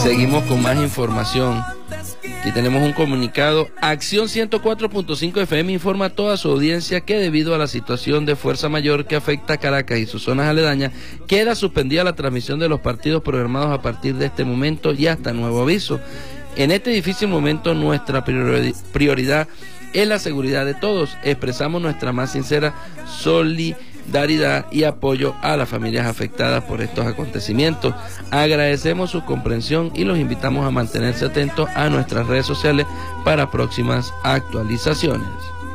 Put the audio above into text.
Seguimos con más información. Aquí tenemos un comunicado. Acción 104.5 FM informa a toda su audiencia que debido a la situación de fuerza mayor que afecta a Caracas y sus zonas aledañas, queda suspendida la transmisión de los partidos programados a partir de este momento y hasta nuevo aviso. En este difícil momento nuestra prioridad es la seguridad de todos. Expresamos nuestra más sincera solidaridad y apoyo a las familias afectadas por estos acontecimientos. Agradecemos su comprensión y los invitamos a mantenerse atentos a nuestras redes sociales para próximas actualizaciones.